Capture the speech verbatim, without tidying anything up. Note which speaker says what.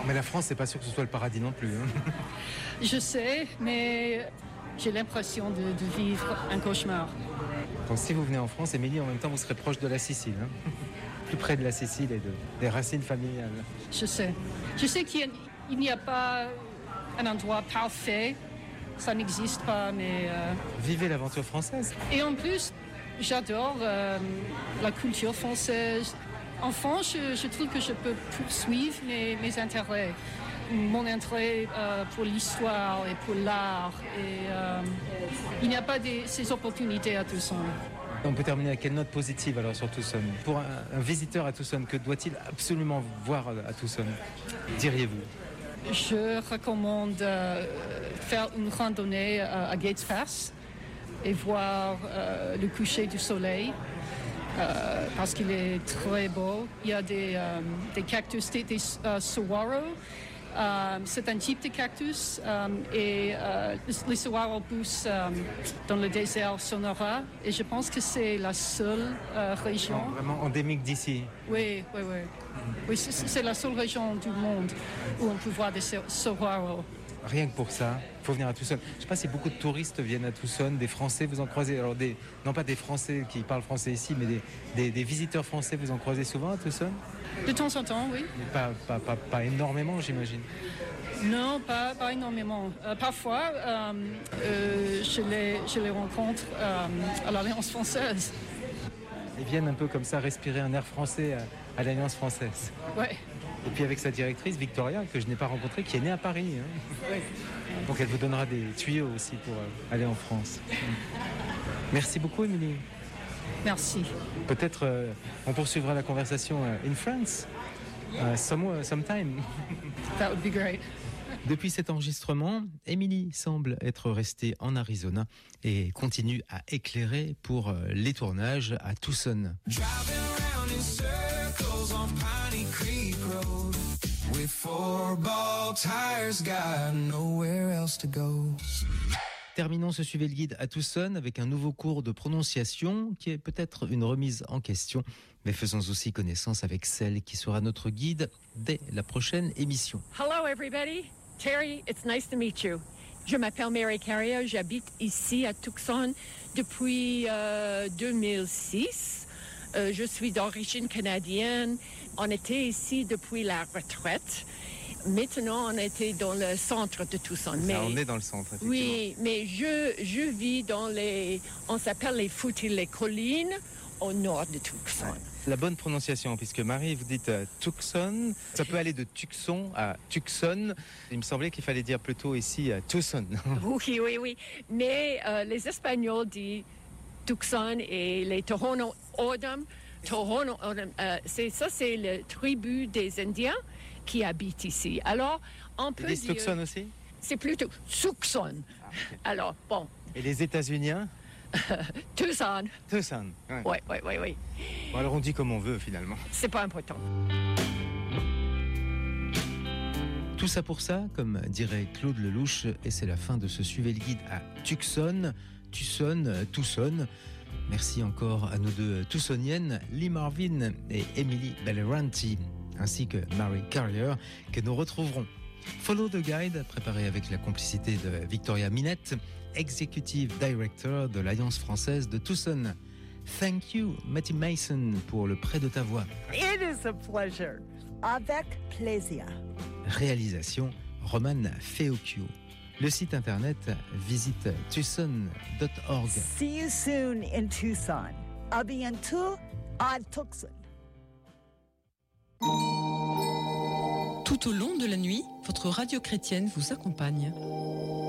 Speaker 1: Mais la France, c'est pas sûr que ce soit le paradis non plus. Hein.
Speaker 2: Je sais, mais j'ai l'impression de, de vivre un cauchemar.
Speaker 1: Donc si vous venez en France, Émilie, en même temps, vous serez proche de la Sicile. Hein. Plus près de la Sicile et de, des racines familiales.
Speaker 2: Je sais. Je sais qu'il n'y a, a pas un endroit parfait. Ça n'existe pas, mais... Euh...
Speaker 1: Vivez l'aventure française.
Speaker 2: Et en plus, j'adore euh, la culture française. Enfant, je, je trouve que je peux poursuivre mes, mes intérêts. Mon intérêt euh, pour l'histoire et pour l'art. Et euh, il n'y a pas des, ces opportunités à Tucson.
Speaker 1: On peut terminer à quelle note positive alors sur Tucson? Pour un, un visiteur à Tucson, que doit-il absolument voir à Tucson, diriez-vous?
Speaker 2: Je recommande euh, faire une randonnée euh, à Gates Pass et voir euh, le coucher du soleil euh, parce qu'il est très beau. Il y a des, euh, des cactus, des, des uh, saguaro. Euh, c'est un type de cactus euh, et euh, les saguaro poussent euh, dans le désert Sonora et je pense que c'est la seule euh, région.
Speaker 1: Non, vraiment endémique d'ici.
Speaker 2: Oui, oui, oui. Oui, c'est, c'est la seule région du monde où on peut voir des saguaro.
Speaker 1: Rien que pour ça, il faut venir à Tucson. Je ne sais pas si beaucoup de touristes viennent à Tucson, des Français, vous en croisez, alors des, non pas des Français qui parlent français ici, mais des, des, des visiteurs français, vous en croisez souvent à Tucson?
Speaker 2: De temps en temps, oui.
Speaker 1: Mais pas, pas, pas, pas énormément, j'imagine.
Speaker 2: Non, pas, pas énormément. Euh, parfois, euh, euh, je, les, je les rencontre euh, à l'Alliance française.
Speaker 1: Ils viennent un peu comme ça respirer un air français à, à l'Alliance française.
Speaker 2: Ouais.
Speaker 1: Et puis avec sa directrice, Victoria, que je n'ai pas rencontrée, qui est née à Paris. Hein.
Speaker 2: Oui.
Speaker 1: Donc elle vous donnera des tuyaux aussi pour euh, aller en France. Merci beaucoup, Émilie.
Speaker 2: Merci.
Speaker 1: Peut-être euh, on poursuivra la conversation euh, in France, uh, some, sometime.
Speaker 2: That would be great.
Speaker 1: Depuis cet enregistrement, Émilie semble être restée en Arizona et continue à éclairer pour euh, les tournages à Tucson. With four ball tires, got nowhere else to go. Terminons ce Suivez le guide à Tucson avec un nouveau cours de prononciation qui est peut-être une remise en question, mais faisons aussi connaissance avec celle qui sera notre guide dès la prochaine émission.
Speaker 3: Hello everybody, Terry, it's nice to meet you. Je m'appelle Mary Carrier, j'habite ici à Tucson depuis euh, deux mille six. Euh, je suis d'origine canadienne. On était ici depuis la retraite. Maintenant, on était dans le centre de Tucson.
Speaker 1: Mais, Ça, on est dans le centre, effectivement.
Speaker 3: Oui, mais je, je vis dans les... On s'appelle les foothills, les collines, au nord de Tucson. Ouais.
Speaker 1: La bonne prononciation, puisque Marie, vous dites euh, Tucson. Ça peut aller de Tucson à Tucson. Il me semblait qu'il fallait dire plutôt ici euh, Tucson.
Speaker 3: Oui, oui, oui. Mais euh, les Espagnols disent Tucson et les Tohono O'odham. Tohono O'odham, euh, c'est ça, c'est la tribu des Indiens qui habitent ici. Alors, on peut
Speaker 1: et les
Speaker 3: dire...
Speaker 1: Tucson aussi?
Speaker 3: C'est plutôt Tucson. Ah, okay. Alors, bon.
Speaker 1: Et les États-Uniens?
Speaker 3: Tucson.
Speaker 1: Tucson.
Speaker 3: Oui, oui, oui, oui. Ouais.
Speaker 1: Bon, alors on dit comme on veut finalement.
Speaker 3: C'est pas important.
Speaker 1: Tout ça pour ça, comme dirait Claude Lelouch, et c'est la fin de ce Suivez le guide à Tucson. Tucson, Tucson. Merci encore à nos deux Tucsoniennes, Lee Marvin et Emily Belleranti, ainsi que Mary Carrier, que nous retrouverons. Follow the Guide, préparé avec la complicité de Victoria Minette, Executive Director de l'Alliance française de Tucson. Thank you, Matty Mason, pour le prêt de ta voix.
Speaker 4: It is a pleasure. Avec plaisir.
Speaker 1: Réalisation, Roman Feocchio. Le site internet, visite tucson dot org.
Speaker 4: See you soon in Tucson. A bientôt à Tucson.
Speaker 5: Tout au long de la nuit, votre radio chrétienne vous accompagne.